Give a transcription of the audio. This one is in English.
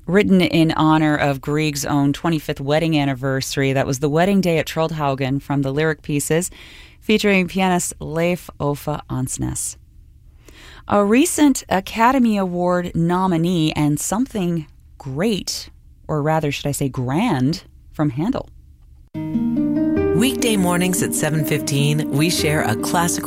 written in honor of Grieg's own 25th wedding anniversary. That was The Wedding Day at Troldhaugen from the Lyric Pieces, featuring pianist Leif Ove Ansnes. A recent Academy Award nominee and something great, or rather should I say grand, from Handel. Weekday mornings at 7:15, we share a classical